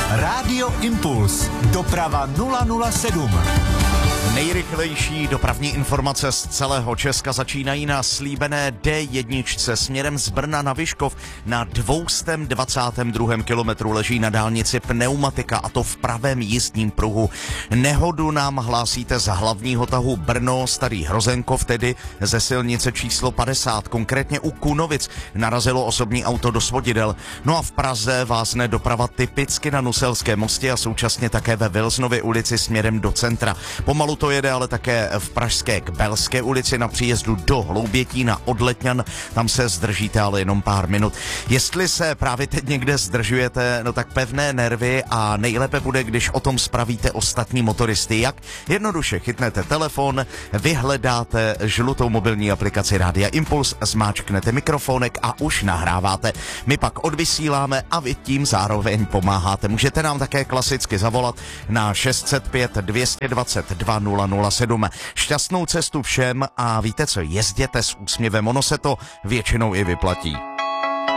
Rádio Impuls. Doprava 007. Nejrychlejší dopravní informace z celého Česka začínají na slíbené D1 směrem z Brna na Vyškov. Na 222. kilometru leží na dálnici pneumatika, a to v pravém jízdním pruhu. Nehodu nám hlásíte z hlavního tahu Brno Starý Hrozenkov, tedy ze silnice číslo 50, konkrétně u Kunovic. Narazilo osobní auto do svodidel. No a v Praze vázne doprava typicky na Nuselském mostě a současně také ve Vilznově ulici směrem do centra. Pomalu to jede ale také v pražské Kbelské ulici na příjezdu do Hloubětína od Letňan. Tam se zdržíte ale jenom pár minut. Jestli se právě teď někde zdržujete, no tak pevné nervy a nejlépe bude, když o tom spravíte ostatní motoristy. Jak? Jednoduše chytnete telefon, vyhledáte žlutou mobilní aplikaci Rádia Impuls, zmáčknete mikrofonek a už nahráváte. My pak odvysíláme a vy tím zároveň pomáháte. Můžete nám také klasicky zavolat na 605 222 007. Šťastnou cestu všem a víte co, jezděte s úsměvem, ono se to většinou i vyplatí.